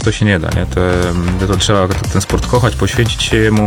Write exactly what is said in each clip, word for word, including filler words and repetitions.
to się nie da, nie? To, to trzeba ten sport kochać, poświęcić się jemu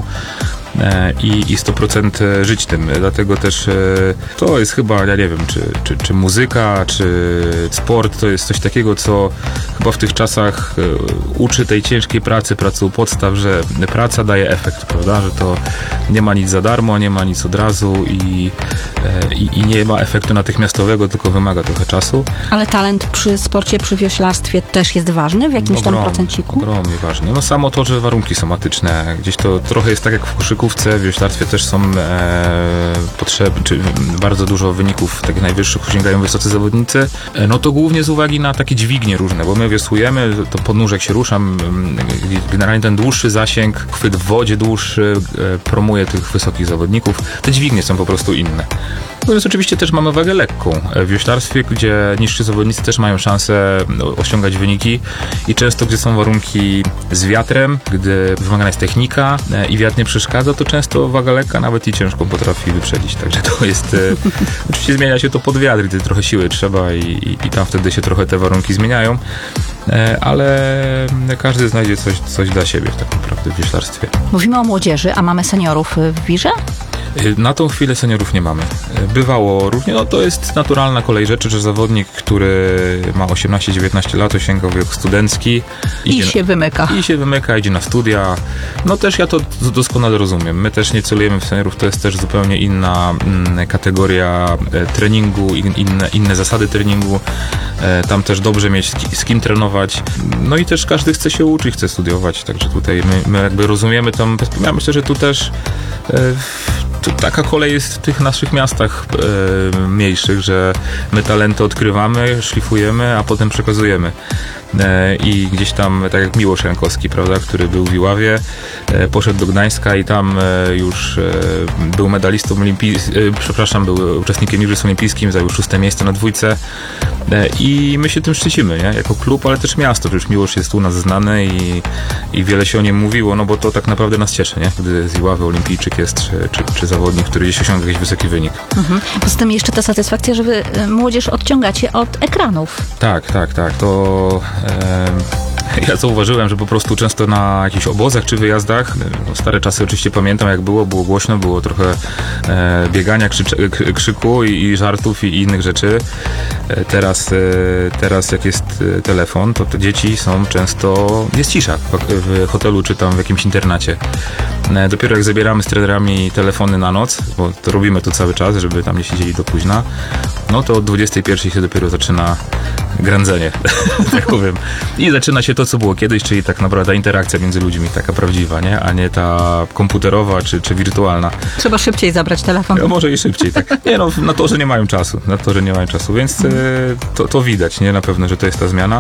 i, i sto procent żyć tym. Dlatego też to jest chyba, ja nie wiem, czy, czy, czy muzyka, czy sport, to jest coś takiego, co chyba w tych czasach uczy tej ciężkiej pracy, pracy u podstaw, że praca daje efekt, prawda? Że to nie ma nic za darmo, nie ma nic od razu i, i, i nie ma efektu natychmiastowego, tylko wymaga trochę czasu. Ale talent przy sporcie, przy wioślarstwie też jest ważny w jakimś ogromnie, tam procenciku? Ogromnie ważny. No samo to, że warunki są atyczne. Gdzieś to trochę jest tak jak w koszykówce, w wioślarstwie też są e, potrzeby, czy bardzo dużo wyników takich najwyższych osiągają wysocy zawodnicy. E, no to głównie z uwagi na takie dźwignie różne, bo my wiosłujemy, to podnóżek się ruszam, generalnie ten dłuższy zasięg, chwyt w wodzie dłuższy e, promuje tych wysokich zawodników. Te dźwignie są po prostu inne. Natomiast oczywiście też mamy wagę lekką w wioślarstwie, gdzie niżsi zawodnicy też mają szansę osiągać wyniki i często, gdzie są warunki z wiatrem, gdy wymagana jest technika i wiatr nie przeszkadza, to często waga lekka nawet i ciężką potrafi wyprzedzić. Także to jest... oczywiście zmienia się to pod wiatr, gdy trochę siły trzeba i, i, i tam wtedy się trochę te warunki zmieniają, ale każdy znajdzie coś, coś dla siebie tak naprawdę w wioślarstwie. Mówimy o młodzieży, a mamy seniorów w wirze? Na tą chwilę seniorów nie mamy. Bywało różnie, no to jest naturalna kolej rzeczy, że zawodnik, który ma osiemnaście dziewiętnaście lat, osiąga wiek studencki. I się na, wymyka. I się wymyka, idzie na studia. No też ja to doskonale rozumiem. My też nie celujemy w seniorów, to jest też zupełnie inna mm, kategoria e, treningu, in, inne, inne zasady treningu. E, tam też dobrze mieć z kim trenować. No i też każdy chce się uczyć, chce studiować, także tutaj my, my jakby rozumiemy tam, ja myślę, że tu też e, to taka kolej jest w tych naszych miastach e, mniejszych, że my talenty odkrywamy, szlifujemy, a potem przekazujemy. E, I gdzieś tam, tak jak Miłosz Jankowski, prawda, który był w Iławie, e, poszedł do Gdańska i tam e, już e, był medalistą olimpijskim, e, przepraszam, był uczestnikiem Igrzysk Olimpijskich, zajął szóste miejsce na dwójce e, i my się tym szczycimy, nie? Jako klub, ale też miasto, że już Miłosz jest u nas znany i, i wiele się o nim mówiło, no bo to tak naprawdę nas cieszy, nie? Gdy z Iławy olimpijczyk jest, czy, czy, czy zawodnik, który gdzieś osiąga jakiś wysoki wynik. Mhm. Poza tym jeszcze ta satysfakcja, że wy młodzież odciągacie od ekranów. Tak, tak, tak. To e, ja zauważyłem, że po prostu często na jakichś obozach czy wyjazdach, no stare czasy oczywiście pamiętam, jak było, było głośno, było trochę e, biegania, krzycz, krzyku i, i żartów i innych rzeczy. E, teraz, e, teraz jak jest telefon, to te dzieci są często, jest cisza w, w hotelu czy tam w jakimś internacie. E, dopiero jak zabieramy z trenerami telefony na noc, bo to robimy to cały czas, żeby tam nie siedzieli do późna, no to od dwudziestej pierwszej się dopiero zaczyna grędzenie, tak powiem. I zaczyna się to, co było kiedyś, czyli tak naprawdę ta interakcja między ludźmi, taka prawdziwa, nie? A nie ta komputerowa czy, czy wirtualna. Trzeba szybciej zabrać telefon. No, może i szybciej, tak. Nie no, na to, że nie mają czasu, na to, że nie mają czasu, więc e, to, to widać, nie? Na pewno, że to jest ta zmiana.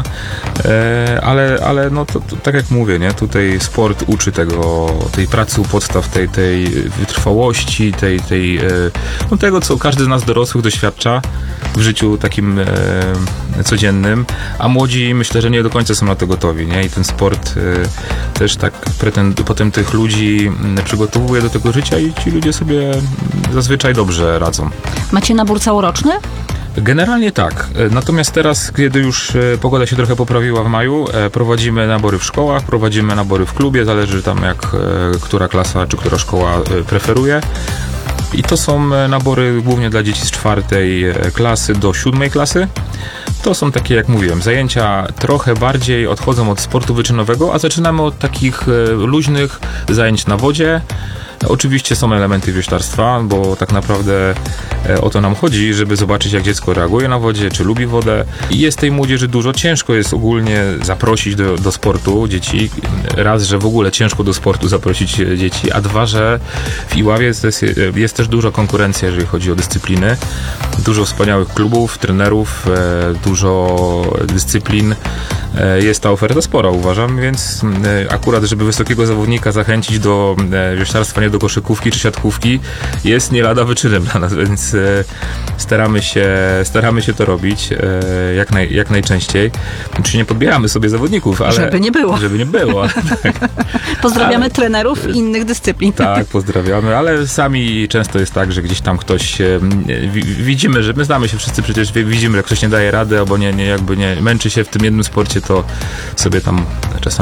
E, ale, ale no to, to tak jak mówię, nie? Tutaj sport uczy tego, tej pracy u podstaw, tej, tej wytrwałości, tej, tej, e, no tego, co każdy z nas dorosłych doświadcza w życiu takim e, codziennym, a młodzi myślę, że nie do końca są na to gotowi, nie? I ten sport e, też tak pretend- potem tych ludzi m, przygotowuje do tego życia i ci ludzie sobie zazwyczaj dobrze radzą. Macie nabór całoroczny? Generalnie tak. Natomiast teraz, kiedy już pogoda się trochę poprawiła w maju, prowadzimy nabory w szkołach, prowadzimy nabory w klubie, zależy tam jak która klasa czy która szkoła preferuje. I to są nabory głównie dla dzieci z czwartej klasy do siódmej klasy. To są takie, jak mówiłem, zajęcia trochę bardziej odchodzą od sportu wyczynowego, a zaczynamy od takich luźnych zajęć na wodzie. Oczywiście są elementy wioślarstwa, bo tak naprawdę o to nam chodzi, żeby zobaczyć, jak dziecko reaguje na wodzie, czy lubi wodę. I jest tej młodzieży dużo. Ciężko jest ogólnie zaprosić do, do sportu dzieci. Raz, że w ogóle ciężko do sportu zaprosić dzieci, a dwa, że w Iławie jest, jest też duża konkurencja, jeżeli chodzi o dyscypliny. Dużo wspaniałych klubów, trenerów, dużo dyscyplin. Jest ta oferta spora, uważam, więc akurat, żeby wysokiego zawodnika zachęcić do wioślarstwa, nie do koszykówki czy siatkówki, jest nie lada wyczynem dla nas, więc staramy się, staramy się to robić jak, naj, jak najczęściej. Czy nie podbieramy sobie zawodników, ale... Żeby nie było. Żeby nie było. Tak. Pozdrawiamy ale, trenerów innych dyscyplin. Tak, pozdrawiamy, ale sami często jest tak, że gdzieś tam ktoś widzimy, że my znamy się wszyscy, przecież widzimy, jak ktoś nie daje rady albo nie, nie, jakby nie męczy się w tym jednym sporcie, to sobie tam czasami